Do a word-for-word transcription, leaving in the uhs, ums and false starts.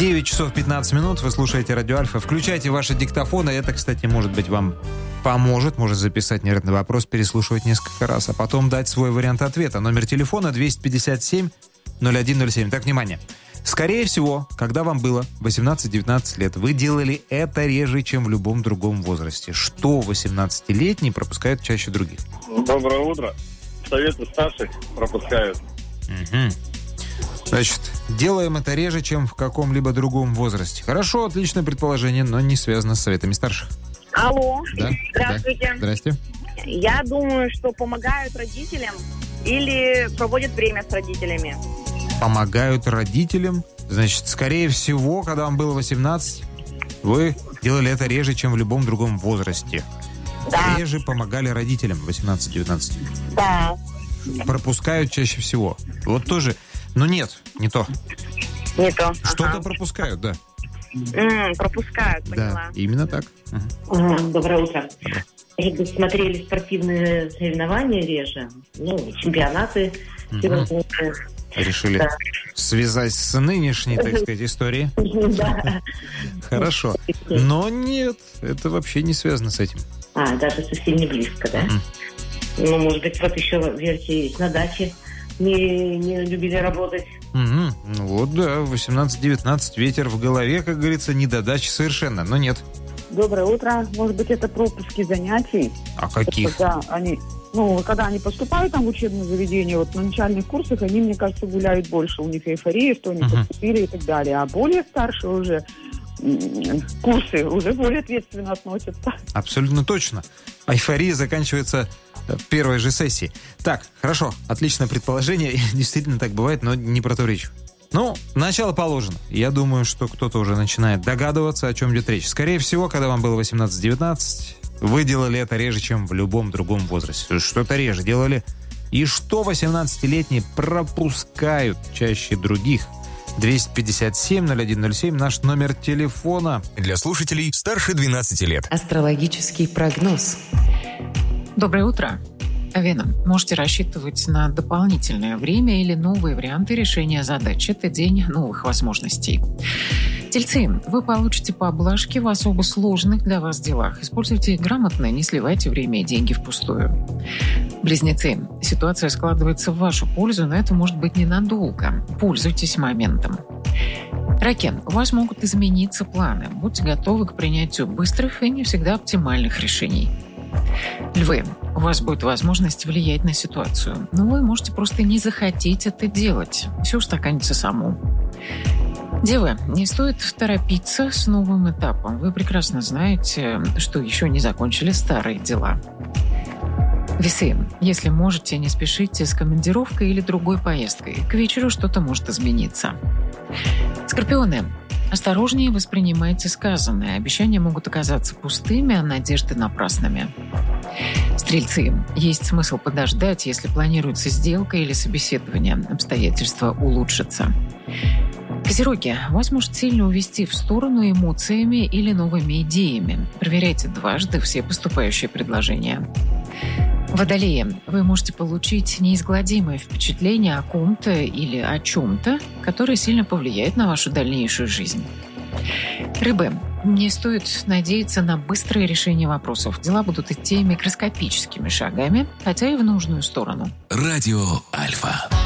девять часов пятнадцать минут. Вы слушаете Радио Альфа. Включайте ваши диктофоны. Это, кстати, может быть, вам поможет. Может записать неверный вопрос, переслушивать несколько раз, а потом дать свой вариант ответа. Номер телефона двести пятьдесят семь ноль один ноль семь. Так, внимание. Скорее всего, когда вам было восемнадцать-девятнадцать лет, вы делали это реже, чем в любом другом возрасте. Что восемнадцатилетние пропускают чаще других? Доброе утро. Советы старших пропускают. Угу. Значит, делаем это реже, чем в каком-либо другом возрасте. Хорошо, отличное предположение, но не связано с советами старших. Алло. Да? Здравствуйте. Да. Здрасте. Я думаю, что помогают родителям или проводят время с родителями. Помогают родителям. Значит, скорее всего, когда вам было восемнадцать, вы делали это реже, чем в любом другом возрасте. Да. Реже помогали родителям восемнадцать-девятнадцать. Да. Пропускают чаще всего. Вот тоже. Но нет, не то. Не то. Что-то ага. пропускают, да. М-м, пропускают, поняла. Да, именно так. Ага. Доброе утро. Может быть, смотрели спортивные соревнования реже? Ну, чемпионаты. Угу. Решили да. связать с нынешней, так сказать, историей. Да. Хорошо. Но нет, это вообще не связано с этим. А, даже совсем не близко, да? Ну, может быть, вот еще версия есть на даче. Не, не любили работать. Угу. Ну вот, да, восемнадцать-девятнадцать, ветер в голове, как говорится, не до дачи совершенно, но нет. Доброе утро. Может быть, это пропуски занятий. А каких? Когда они, ну, когда они поступают там в учебное заведение, вот на начальных курсах они, мне кажется, гуляют больше. У них эйфория, что они uh-huh. поступили и так далее. А более старшие уже курсы уже более ответственно относятся. Абсолютно точно. Эйфория заканчивается в первой же сессии. Так, хорошо, отличное предположение. Действительно так бывает, но не про то речь. Ну, начало положено. Я думаю, что кто-то уже начинает догадываться, о чем идет речь. Скорее всего, когда вам было восемнадцать-девятнадцать, вы делали это реже, чем в любом другом возрасте. Что-то реже делали. И что восемнадцатилетние пропускают чаще других? двести пятьдесят семь ноль один ноль семь наш номер телефона. Для слушателей старше двенадцати лет. Астрологический прогноз. Доброе утро. Овена, можете рассчитывать на дополнительное время или новые варианты решения задач. Это день новых возможностей. Тельцы, вы получите поблажки в особо сложных для вас делах. Используйте их грамотно, не сливайте время и деньги впустую. Близнецы, ситуация складывается в вашу пользу, но это может быть ненадолго. Пользуйтесь моментом. Раки, у вас могут измениться планы. Будьте готовы к принятию быстрых и не всегда оптимальных решений. Львы, у вас будет возможность влиять на ситуацию, но вы можете просто не захотеть это делать. Все устаканится само. Девы, не стоит торопиться с новым этапом. Вы прекрасно знаете, что еще не закончили старые дела. Весы, если можете, не спешите с командировкой или другой поездкой. К вечеру что-то может измениться. Скорпионы, осторожнее воспринимайте сказанное. Обещания могут оказаться пустыми, а надежды напрасными. Стрельцы, есть смысл подождать, если планируется сделка или собеседование. Обстоятельства улучшатся. Козероги, вас может сильно увести в сторону эмоциями или новыми идеями. Проверяйте дважды все поступающие предложения. Водолеи, вы можете получить неизгладимое впечатление о ком-то или о чем-то, которое сильно повлияет на вашу дальнейшую жизнь. Рыбы, не стоит надеяться на быстрое решение вопросов. Дела будут идти микроскопическими шагами, хотя и в нужную сторону. Радио Альфа.